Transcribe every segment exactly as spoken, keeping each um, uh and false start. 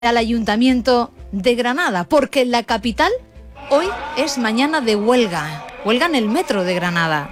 al Ayuntamiento de Granada, porque en la capital hoy es mañana de huelga, huelga en el metro de Granada.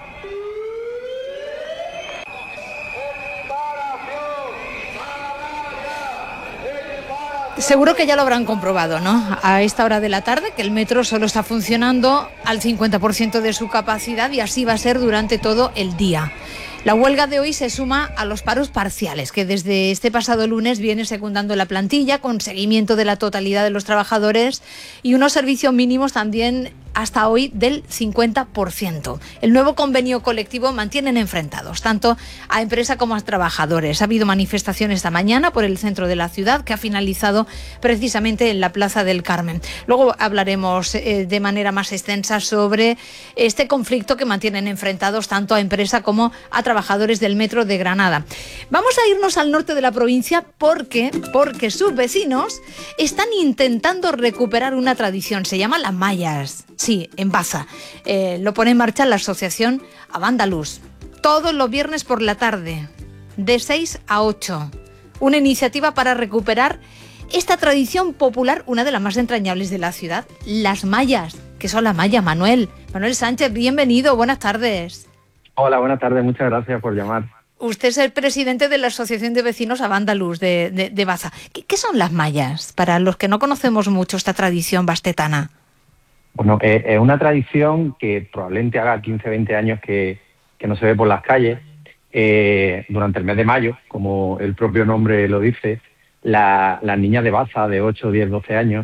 Seguro que ya lo habrán comprobado, ¿no? A esta hora de la tarde, que el metro solo está funcionando al cincuenta por ciento de su capacidad y así va a ser durante todo el día. La huelga de hoy se suma a los paros parciales que desde este pasado lunes viene secundando la plantilla con seguimiento de la totalidad de los trabajadores y unos servicios mínimos también hasta hoy del cincuenta por ciento. El nuevo convenio colectivo mantienen enfrentados tanto a empresa como a trabajadores. Ha habido manifestación esta mañana por el centro de la ciudad que ha finalizado precisamente en la Plaza del Carmen. Luego hablaremos eh, de manera más extensa sobre este conflicto que mantienen enfrentados tanto a empresa como a trabajadores del metro de Granada. Vamos a irnos al norte de la provincia porque, porque sus vecinos están intentando recuperar una tradición, se llama las mallas. Sí, en Baza. Eh, lo pone en marcha la asociación Abandalus. Todos los viernes por la tarde, de seis a ocho. Una iniciativa para recuperar esta tradición popular, una de las más entrañables de la ciudad, las mallas. ¿Qué son las mallas, Manuel? Manuel Sánchez, bienvenido, buenas tardes. Hola, buenas tardes, muchas gracias por llamar. Usted es el presidente de la Asociación de Vecinos Abandalus de, de, de Baza. ¿Qué, ¿Qué son las mallas? Para los que no conocemos mucho esta tradición bastetana. Bueno, es eh, una tradición que probablemente haga quince, veinte años que, que no se ve por las calles. Eh, durante el mes de mayo, como el propio nombre lo dice, la, las niñas de Baza de ocho, diez, doce años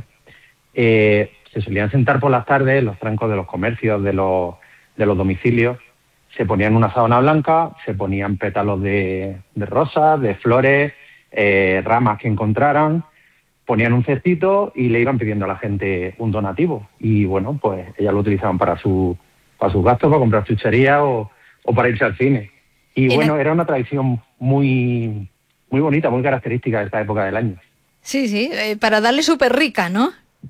eh, se solían sentar por las tardes en los trancos de los comercios, de los, de los domicilios. Se ponían una sábana blanca, se ponían pétalos de, de rosas, de flores, eh, ramas que encontraran, ponían un cestito y le iban pidiendo a la gente un donativo. Y bueno, pues ellas lo utilizaban para, su, para sus gastos, para comprar chucherías o, o para irse al cine. Y bueno, era una tradición muy, muy bonita, muy característica de esta época del año. Sí, sí, eh, para darle súper rica, ¿no?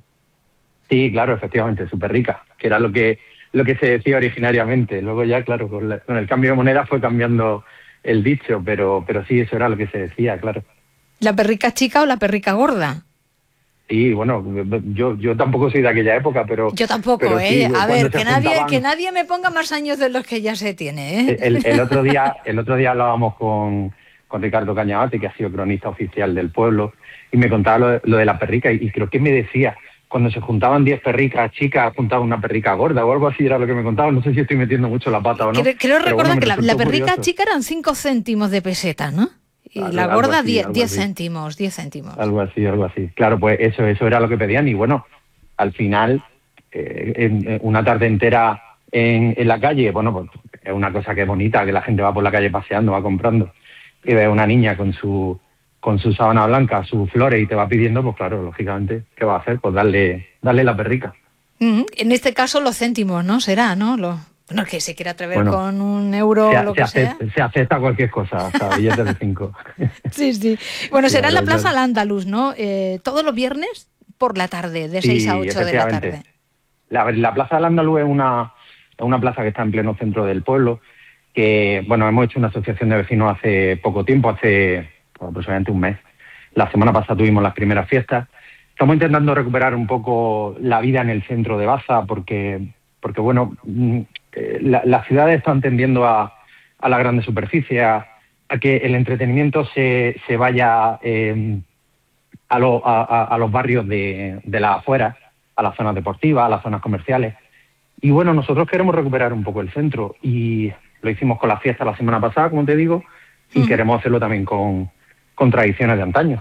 Sí, claro, efectivamente, súper rica, que era lo que... lo que se decía originariamente. Luego ya, claro, con, la, con el cambio de moneda fue cambiando el dicho, pero, pero sí, eso era lo que se decía, claro. ¿La perrica chica o la perrica gorda? Sí, bueno, yo, yo tampoco soy de aquella época, pero... Yo tampoco, pero ¿eh? Sí, a ver, que nadie, juntaban... que nadie me ponga más años de los que ya se tiene, ¿eh? El, el, otro, día, el otro día hablábamos con, con Ricardo Cañabate, que ha sido cronista oficial del pueblo, y me contaba lo, lo de la perrica, y, y creo que me decía... Cuando se juntaban diez perricas chicas, juntaban una perrica gorda o algo así, era lo que me contaban. No sé si estoy metiendo mucho la pata o no. Creo, creo recordar bueno, que la, la perrica curioso. chica eran cinco céntimos de peseta, ¿no? Y algo, la gorda diez céntimos, diez céntimos. Algo así, algo así. Claro, pues eso eso era lo que pedían. Y bueno, al final, eh, en, en una tarde entera en, en la calle, bueno, pues es una cosa que es bonita, que la gente va por la calle paseando, va comprando. Y ve una niña con su... con su sábana blanca, sus flores, y te va pidiendo, pues claro, lógicamente, ¿qué va a hacer? Pues darle darle la perrica. Mm-hmm. En este caso los céntimos, ¿no? Será, ¿no? Lo... Bueno, el que se quiera atrever bueno, con un euro o lo se que acepta, sea. Se acepta cualquier cosa, hasta billetes de cinco. Sí, sí. Bueno, será en la Plaza Al-Ándalus, ¿no? Eh, todos los viernes por la tarde, de seis a ocho de la tarde. La, la Plaza Al-Ándalus es una, una plaza que está en pleno centro del pueblo, que, bueno, hemos hecho una asociación de vecinos hace poco tiempo, hace aproximadamente un mes. La semana pasada tuvimos las primeras fiestas. Estamos intentando recuperar un poco la vida en el centro de Baza porque, porque bueno, la, las ciudades están tendiendo a, a la grande superficie, a, a que el entretenimiento se, se vaya eh, a, lo, a, a los barrios de, de las afueras, a las zonas deportivas, a las zonas comerciales. Y bueno, nosotros queremos recuperar un poco el centro y lo hicimos con las fiestas la semana pasada, como te digo, y mm. queremos hacerlo también con... con tradiciones de antaño.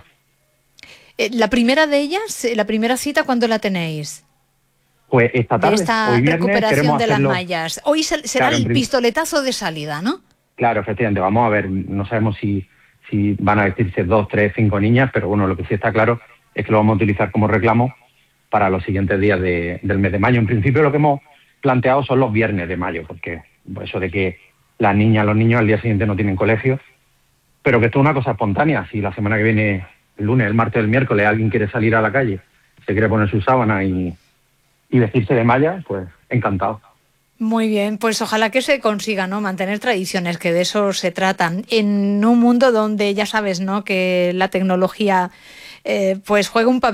La primera de ellas, la primera cita, ¿cuándo la tenéis? Pues esta tarde, de esta hoy viernes, recuperación de hacerlo... las mallas. Hoy será claro, el pistoletazo de salida, ¿no? Claro, efectivamente. Vamos a ver, no sabemos si, si van a vestirse dos, tres, cinco niñas, pero bueno, lo que sí está claro es que lo vamos a utilizar como reclamo para los siguientes días de, del mes de mayo. En principio lo que hemos planteado son los viernes de mayo, porque eso de que las niñas, los niños al día siguiente no tienen colegio, pero que esto es una cosa espontánea. Si la semana que viene, el lunes, el martes, el miércoles, alguien quiere salir a la calle, se quiere poner su sábana y, y vestirse de malla, pues encantado. Muy bien, pues ojalá que se consiga, ¿no? Mantener tradiciones, que de eso se tratan. En un mundo donde ya sabes, ¿no? Que la tecnología eh, pues juegue un papel